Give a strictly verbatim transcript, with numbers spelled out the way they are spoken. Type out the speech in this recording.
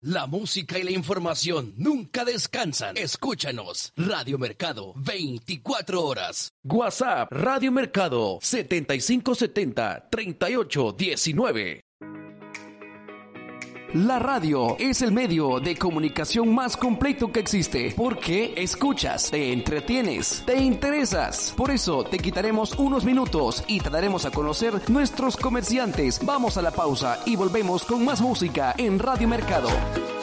La música y la información nunca descansan. Escúchanos. Radio Mercado, veinticuatro horas. WhatsApp, Radio Mercado, setenta y cinco setenta, treinta y ocho diecinueve. La radio es el medio de comunicación más completo que existe, porque escuchas, te entretienes, te interesas. Por eso te quitaremos unos minutos y te daremos a conocer nuestros comerciantes. Vamos a la pausa y volvemos con más música en Radio Mercado.